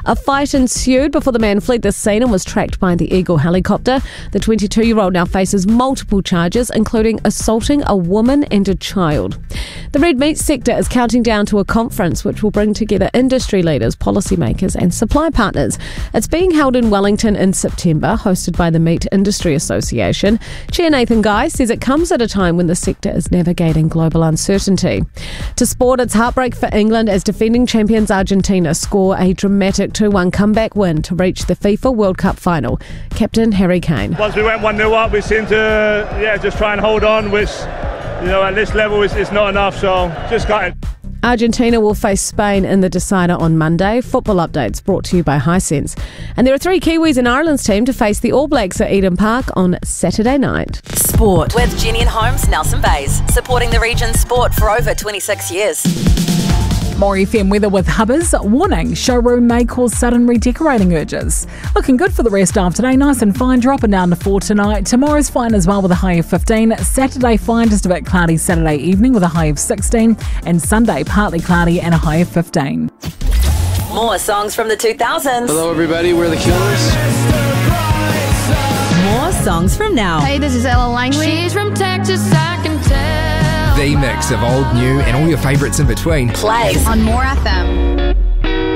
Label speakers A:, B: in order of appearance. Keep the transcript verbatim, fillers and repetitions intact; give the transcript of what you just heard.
A: A fight ensued before the man fled the scene and was tracked by the Eagle helicopter. The twenty-two-year-old now faces multiple charges, including assaulting a woman and a child. The red meat sector is counting down to a conference which will bring together industry leaders, policymakers and supply partners. It's being held in Wellington in September, hosted by the Meat Industry Association. Chair Nathan Guy says it comes at a time when the sector is navigating global uncertainty. To sport, it's heartbreak for England as defending champions Argentina score a dramatic two one comeback win to reach the FIFA World Cup final. Captain Harry Kane.
B: Once we went one nil up, we seemed to yeah, just try and hold on, which, you know, at this level is, is not enough, so just got it.
A: Argentina will face Spain in the decider on Monday. Football updates brought to you by Hisense. And there are three Kiwis in Ireland's team to face the All Blacks at Eden Park on Saturday night.
C: Sport with Jenny and Holmes, Nelson Bays, supporting the region's sport for over twenty-six years.
D: More F M weather with Hubbers. Warning, showroom may cause sudden redecorating urges. Looking good for the rest of today. Nice and fine, dropping down to four tonight. Tomorrow's fine as well with a high of fifteen. Saturday fine, just a bit cloudy Saturday evening with a high of sixteen. And Sunday partly cloudy and a high of fifteen.
C: More songs from the two thousands.
E: Hello everybody, we're the Killers.
C: More songs from now.
F: Hey, this is Ella Langley.
G: She's from Texas, I can tell.
H: The mix of old, new and all your favourites in between.
C: Plays
F: On More F M.